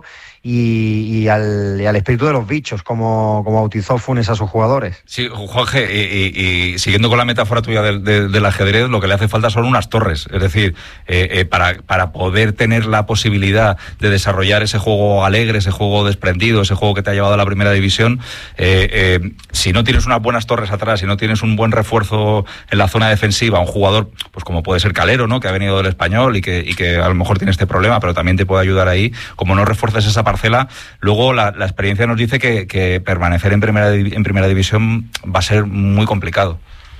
y, y, al, y al espíritu de los bichos, como, como bautizó Funes a sus jugadores. Sí, Juanje, y, y, y siguiendo con la metáfora tuya del, del, del ajedrez, lo que le hace falta son unas torres, es decir, eh, eh, para, para poder tener la posibilidad de desarrollar ese juego alegre, ese juego desprendido, ese juego que te ha llevado a la primera división, eh, eh, si no tienes unas buenas torres atrás, si no tienes un buen refuerzo en la zona defensiva, un jugador, pues como puede ser Calero, ¿no?, que ha venido del Español y que, y que a lo mejor tiene este problema, pero también te puede ayudar ahí, como no refuerces esa parcela, luego la, la experiencia nos dice que, que permanecer en primera, en primera división va a ser muy complicado.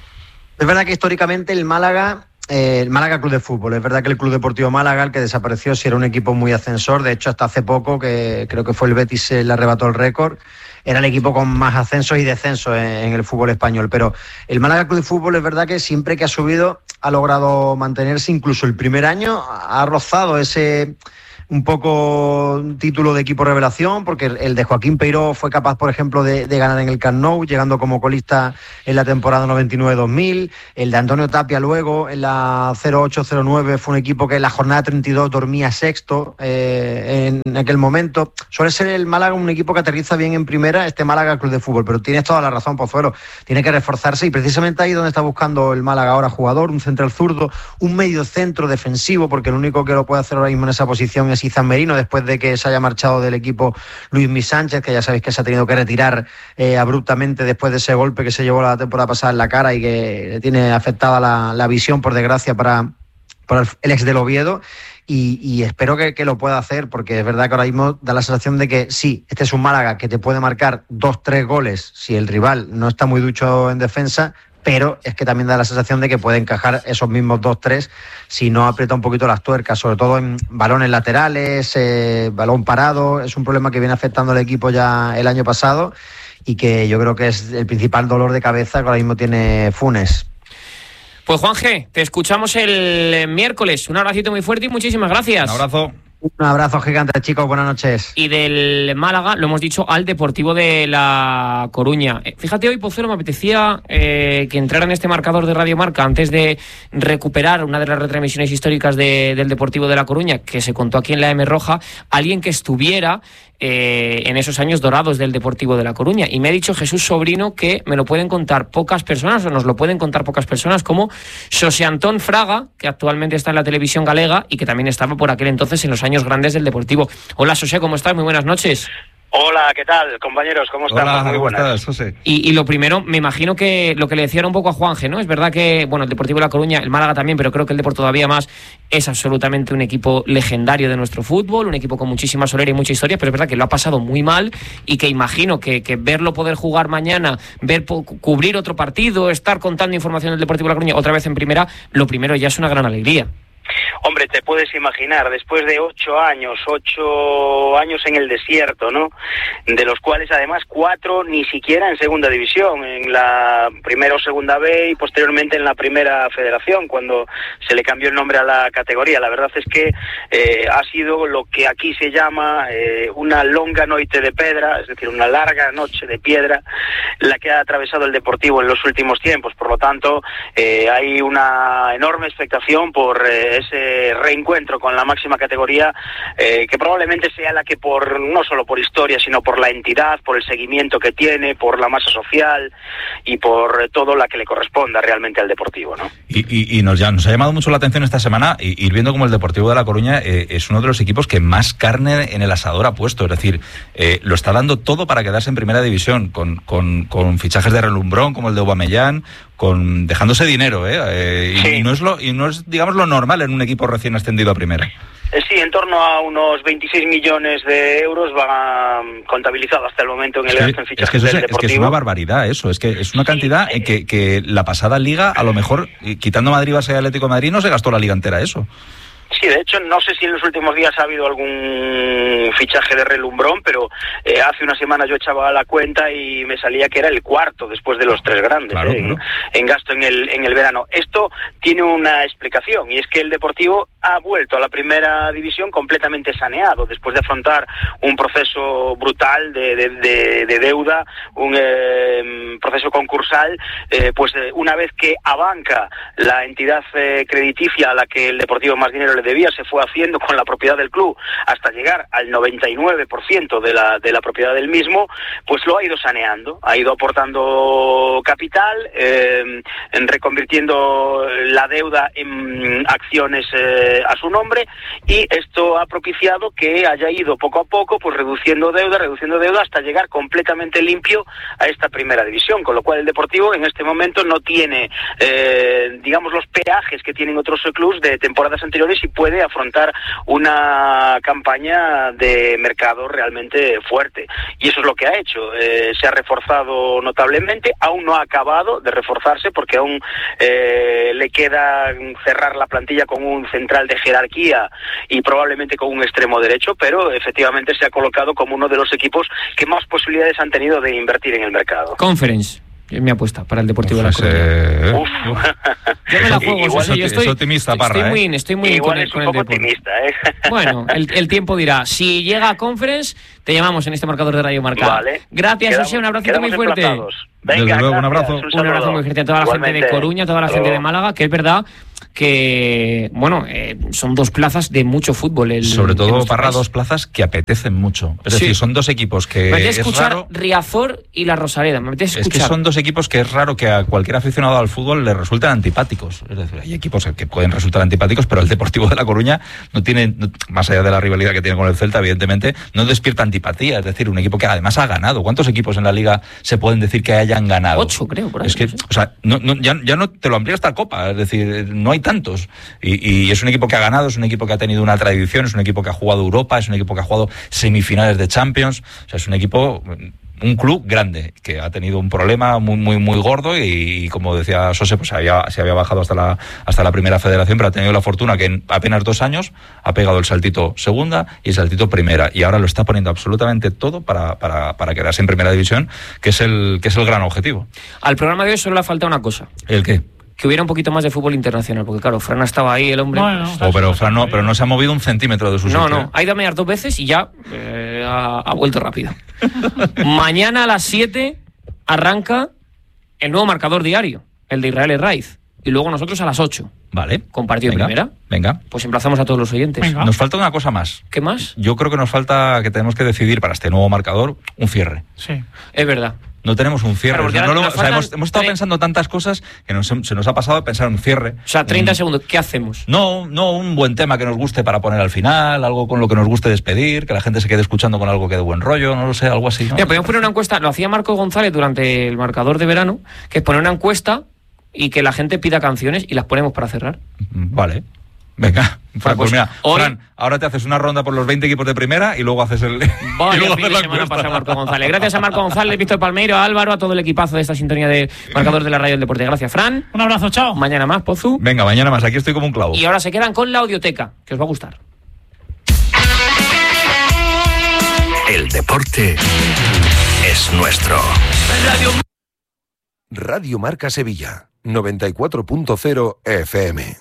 Es verdad que históricamente el Málaga, eh, el Málaga Club de Fútbol, es verdad que el Club Deportivo Málaga, el que desapareció, sí era un equipo muy ascensor, de hecho hasta hace poco, que creo que fue el Betis, le arrebató el récord, era el equipo con más ascensos y descensos en, en el fútbol español, pero el Málaga Club de Fútbol es verdad que siempre que ha subido ha logrado mantenerse, incluso el primer año ha rozado ese un poco un título de equipo revelación, porque el de Joaquín Peiró fue capaz, por ejemplo, de, de ganar en el Camp Nou, llegando como colista en la temporada noventa y nueve dos mil. El de Antonio Tapia luego, en la cero ocho cero nueve, fue un equipo que en la jornada treinta y dos dormía sexto eh, en aquel momento. Suele ser el Málaga un equipo que aterriza bien en primera, este Málaga Club de Fútbol, pero tienes toda la razón, Pozuelo, tiene que reforzarse y precisamente ahí donde está buscando el Málaga ahora jugador, un central zurdo, un medio centro defensivo, porque el único que lo puede hacer ahora mismo en esa posición es Izan Merino, después de que se haya marchado del equipo Luis Mi Sánchez, que ya sabéis que se ha tenido que retirar eh, abruptamente después de ese golpe que se llevó la temporada pasada en la cara y que le tiene afectada la, la visión, por desgracia, para, para el ex del Oviedo. Y, y espero que, que lo pueda hacer, porque es verdad que ahora mismo da la sensación de que sí, este es un Málaga que te puede marcar dos, tres goles si el rival no está muy ducho en defensa, pero es que también da la sensación de que puede encajar esos mismos dos tres si no aprieta un poquito las tuercas, sobre todo en balones laterales, eh, balón parado. Es un problema que viene afectando al equipo ya el año pasado y que yo creo que es el principal dolor de cabeza que ahora mismo tiene Funes. Pues Juanje, te escuchamos el miércoles. Un abracito muy fuerte y muchísimas gracias. Un abrazo. Un abrazo gigante, chicos, buenas noches. Y del Málaga, lo hemos dicho, al Deportivo de La Coruña. Fíjate, hoy, Pozuelo, me apetecía eh, que entrara en este marcador de Radio Marca antes de recuperar una de las retransmisiones históricas de, del Deportivo de La Coruña, que se contó aquí en la M Roja, alguien que estuviera eh, en esos años dorados del Deportivo de La Coruña. Y me ha dicho Jesús Sobrino que me lo pueden contar pocas personas, o nos lo pueden contar pocas personas, como Xosé Antón Fraga, que actualmente está en la televisión galega y que también estaba por aquel entonces en los años grandes del Deportivo. Hola, José, ¿cómo estás? Muy buenas noches. Hola, ¿qué tal, compañeros? ¿Cómo están? Hola, muy buenas. ¿cómo estás, José? Y, y lo primero, me imagino que lo que le decía era un poco a Juanje, ¿no? Es verdad que, bueno, el Deportivo de La Coruña, el Málaga también, pero creo que el Deportivo todavía más, es absolutamente un equipo legendario de nuestro fútbol, un equipo con muchísima solera y mucha historia, pero es verdad que lo ha pasado muy mal y que imagino que, que verlo poder jugar mañana, ver cubrir otro partido, estar contando información del Deportivo de La Coruña otra vez en primera, lo primero ya es una gran alegría. Hombre, te puedes imaginar, después de ocho años, ocho años en el desierto, ¿no? De los cuales además cuatro ni siquiera en segunda división, en la primera o segunda B y posteriormente en la primera federación, cuando se le cambió el nombre a la categoría. La verdad es que eh, ha sido lo que aquí se llama eh, una longa noite de pedra, es decir, una larga noche de piedra, la que ha atravesado el Deportivo en los últimos tiempos. Por lo tanto, eh, hay una enorme expectación por eh, ese reencuentro con la máxima categoría, eh, que probablemente sea la que por no solo por historia, sino por la entidad, por el seguimiento que tiene, por la masa social y por todo la que le corresponda realmente al Deportivo, ¿no? Y, y, y nos, ya, nos ha llamado mucho la atención esta semana ir viendo como el Deportivo de La Coruña eh, es uno de los equipos que más carne en el asador ha puesto, es decir, eh, lo está dando todo para quedarse en primera división, con, con, con fichajes de relumbrón como el de Aubameyang, con dejándose dinero, ¿eh? eh sí. y, y no es lo y no es digamos lo normal en un equipo recién ascendido a primera. Sí, en torno a unos veintiséis millones de euros va contabilizado hasta el momento en el gasto en fichajes del Deportivo. Es que es una barbaridad eso, es que es una cantidad sí, que, que la pasada liga, a lo mejor, quitando Madrid, Barça y Atlético de Madrid, no se gastó la liga entera eso. Sí, de hecho, no sé si en los últimos días ha habido algún fichaje de relumbrón, pero eh, hace una semana yo echaba la cuenta y me salía que era el cuarto después de los tres grandes, claro, eh, claro. En, en gasto en el, en el verano. Esto tiene una explicación, y es que el Deportivo ha vuelto a la primera división completamente saneado, después de afrontar un proceso brutal de, de, de, de deuda, un eh, proceso concursal, eh, pues eh, una vez que Abanca, la entidad eh, crediticia a la que el Deportivo más dinero le debía, se fue haciendo con la propiedad del club hasta llegar al noventa y nueve por ciento de la, de la propiedad del mismo, pues lo ha ido saneando, ha ido aportando capital, eh, en reconvirtiendo la deuda en acciones eh, a su nombre, y esto ha propiciado que haya ido poco a poco pues reduciendo deuda, reduciendo deuda hasta llegar completamente limpio a esta primera división, con lo cual el Deportivo en este momento no tiene eh, digamos los peajes que tienen otros clubes de temporadas anteriores y puede afrontar una campaña de mercado realmente fuerte, y eso es lo que ha hecho. Eh, se ha reforzado notablemente, aún no ha acabado de reforzarse porque aún eh, le queda cerrar la plantilla con un central de jerarquía y probablemente con un extremo derecho, pero efectivamente se ha colocado como uno de los equipos que más posibilidades han tenido de invertir en el mercado. Conference. Es mi apuesta para el Deportivo Uf, de la Coruña. Yo me la juego, igual, José, yo estoy, es optimista, estoy, Parra, estoy ¿eh? muy, estoy muy igual con el, es con un el poco deporte. optimista, ¿eh? Bueno, el, el tiempo dirá. Si llega a Conference, te llamamos en este marcador de Radio Marca. Vale. Gracias, Quedamos, José, un abracito muy fuerte. Venga, Desde luego, un gracias, abrazo. Un, un abrazo muy fuerte a toda la Igualmente. gente de Coruña, a toda la Hasta gente de luego. Málaga, que es verdad que, bueno, eh, son dos plazas de mucho fútbol. El, Sobre todo, nuestro Parra, país. dos plazas que apetecen mucho. Es Sí. decir, son dos equipos que Me apetece es escuchar raro... Riazor y la Rosaleda. Me apetece Es escuchar. que son dos equipos que es raro que a cualquier aficionado al fútbol le resulten antipáticos. Es decir, hay equipos que pueden resultar antipáticos, pero el Deportivo de La Coruña no tiene, no- más allá de la rivalidad que tiene con el Celta, evidentemente, no despierta antipatía. Es decir, un equipo que además ha ganado. ¿Cuántos equipos en la Liga se pueden decir que hayan ganado? Ocho, creo, por ahí. Es que, o sea, no, no- ya, ya no te lo amplía hasta Copa. Es decir, no hay tantos. Y, y es un equipo que ha ganado, es un equipo que ha tenido una tradición, es un equipo que ha jugado Europa, es un equipo que ha jugado semifinales de Champions. O sea, es un equipo... un club grande que ha tenido un problema muy muy muy gordo y, y como decía Sose, pues había, se había bajado hasta la hasta la primera federación, pero ha tenido la fortuna que en apenas dos años ha pegado el saltito segunda y el saltito primera, y ahora lo está poniendo absolutamente todo para, para, para quedarse en primera división, que es el que es el gran objetivo. Al programa de hoy solo le falta una cosa. ¿El qué? Que hubiera un poquito más de fútbol internacional, porque claro, Fran estaba ahí, el hombre. Bueno, Oh, pero Fran no, pero no se ha movido un centímetro de su No, sitio. no, ha ido a mear dos veces y ya eh, ha, ha vuelto rápido. Mañana a las siete arranca el nuevo marcador diario, el de Israel Herraiz. Y luego nosotros a las ocho. Vale. Con partido de Venga, primera. Venga. Pues emplazamos a todos los oyentes. Venga. Nos falta una cosa más. ¿Qué más? Yo creo que nos falta, que tenemos que decidir para este nuevo marcador, un cierre. Sí. Es verdad. No tenemos un cierre. Claro, porque No ahora lo- nos o sea, hemos, faltan hemos estado tre- pensando tantas cosas que nos- se nos ha pasado de pensar en un cierre. O sea, treinta Un- segundos. ¿Qué hacemos? No, no un buen tema que nos guste para poner al final, algo con lo que nos guste despedir, que la gente se quede escuchando con algo que de buen rollo, no lo sé, algo así, ¿no? Mira, podemos poner una encuesta, lo hacía Marco González durante el marcador de verano, que es poner una encuesta y que la gente pida canciones y las ponemos para cerrar. Vale. Venga, Fran, pues, pues mira, hoy- Fran, ahora te haces una ronda por los veinte equipos de primera y luego haces el... y Vaya luego fin haces de la semana encuesta. pasa Marco González. Gracias a Marco González, Víctor Palmeiro, a Álvaro, a todo el equipazo de esta sintonía de marcador de la radio del deporte. Gracias, Fran. Un abrazo, chao. Mañana más, Pozu. Venga, mañana más, aquí estoy como un clavo. Y ahora se quedan con la audioteca, que os va a gustar. El deporte es nuestro. Radio Radio Marca Sevilla, noventa y cuatro punto cero F M.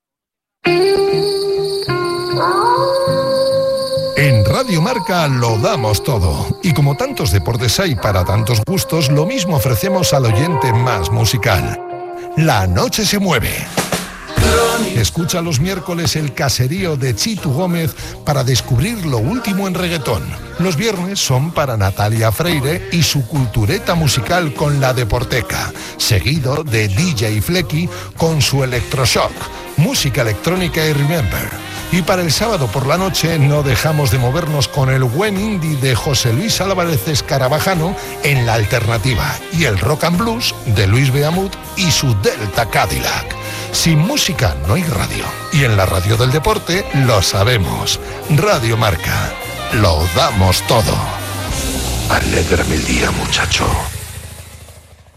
En Radio Marca lo damos todo. Y como tantos deportes hay para tantos gustos, lo mismo ofrecemos al oyente más musical. La noche se mueve. Escucha los miércoles el caserío de Chitu Gómez para descubrir lo último en reggaetón. Los viernes son para Natalia Freire y su cultureta musical con la Deporteca, seguido de D J Flecky con su Electroshock, música electrónica y Remember. Y para el sábado por la noche no dejamos de movernos con el buen indie de José Luis Álvarez Escarabajano en La Alternativa y el rock and blues de Luis Beamut y su Delta Cadillac. Sin música no hay radio. Y en la radio del deporte lo sabemos. Radio Marca. Lo damos todo. Alégrame el día, muchacho.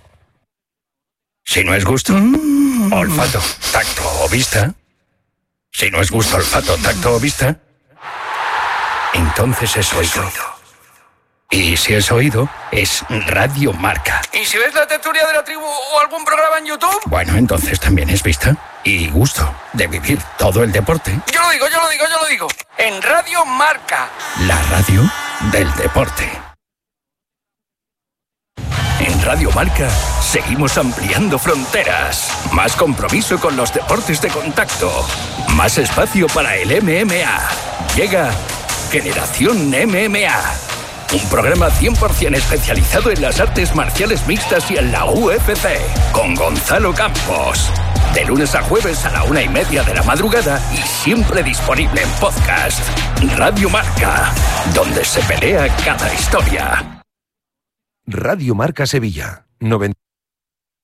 Si no es gusto, olfato, tacto o vista. Si no es gusto, olfato, tacto o vista, entonces es oído. Y si es oído, es Radio Marca. ¿Y si ves la tertulia de la tribu o algún programa en YouTube? Bueno, entonces también es vista y gusto de vivir todo el deporte. Yo lo digo, yo lo digo, yo lo digo. En Radio Marca. La radio del deporte. En Radio Marca seguimos ampliando fronteras. Más compromiso con los deportes de contacto. Más espacio para el M M A. Llega Generación M M A. Un programa cien por ciento especializado en las artes marciales mixtas y en la U F C. Con Gonzalo Campos. De lunes a jueves a la una y media de la madrugada y siempre disponible en podcast. Radio Marca. Donde se pelea cada historia. Radio Marca Sevilla. noventa